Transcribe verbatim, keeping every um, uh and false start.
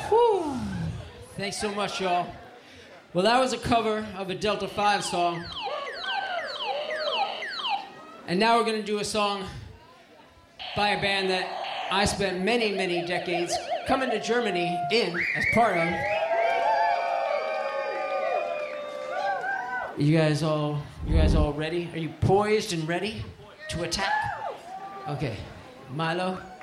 Whew. Thanks so much, y'all. Well, that was a cover of a Delta five song. And now we're going to do a song by a band that I spent many, many decades coming to Germany in as part of. You guys all, you guys all ready? Are you poised and ready to attack? Okay, Milo.